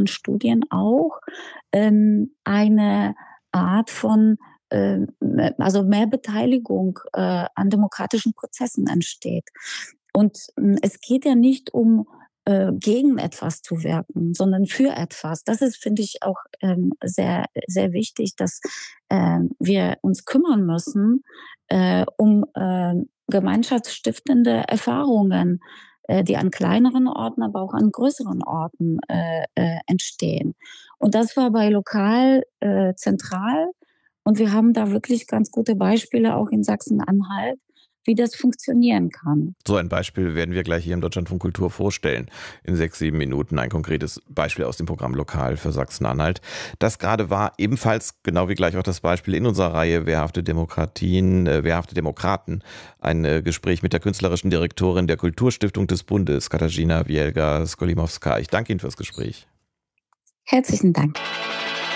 Studien auch, eine Art von also mehr Beteiligung an demokratischen Prozessen entsteht. Und es geht ja nicht um gegen etwas zu wirken, sondern für etwas. Das ist, finde ich, auch sehr, sehr wichtig, dass wir uns kümmern müssen um gemeinschaftsstiftende Erfahrungen, die an kleineren Orten, aber auch an größeren Orten entstehen. Und das war bei Lokal zentral. Und wir haben da wirklich ganz gute Beispiele auch in Sachsen-Anhalt, wie das funktionieren kann. So ein Beispiel werden wir gleich hier im Deutschlandfunk Kultur vorstellen. In 6, 7 Minuten ein konkretes Beispiel aus dem Programm Lokal für Sachsen-Anhalt. Das gerade war ebenfalls, genau wie gleich auch das Beispiel in unserer Reihe Wehrhafte Demokratien, Wehrhafte Demokraten. Ein Gespräch mit der künstlerischen Direktorin der Kulturstiftung des Bundes, Katarzyna Wielga-Skolimowska. Ich danke Ihnen fürs Gespräch. Herzlichen Dank.